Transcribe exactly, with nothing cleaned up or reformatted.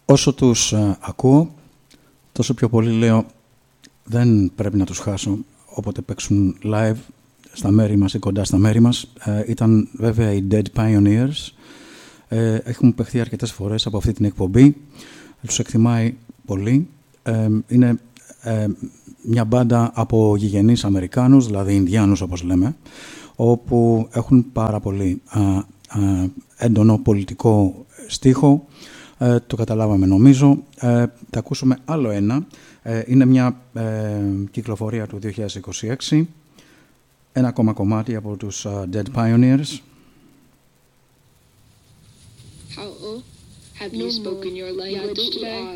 Όσο τους uh, ακούω, τόσο πιο πολύ λέω δεν πρέπει να τους χάσω όποτε παίξουν live στα μέρη μας ή κοντά στα μέρη μας. Uh, ήταν βέβαια οι Dead Pioneers. Uh, έχουν παιχθεί αρκετές φορές από αυτή την εκπομπή. Τους εκτιμάει πολύ. Uh, είναι uh, μια μπάντα από γηγενείς Αμερικάνους, δηλαδή Ινδιάνους όπως λέμε, όπου έχουν πάρα πολύ uh, uh, έντονο πολιτικό στίχο. Ε, το καταλάβαμε νομίζω. Ε, θα ακούσουμε άλλο ένα. Ε, είναι μια ε, κυκλοφορία του δύο χιλιάδες είκοσι έξι. Ένα ακόμα κομμάτι από τους uh, Dead Pioneers. How have you spoken your language today?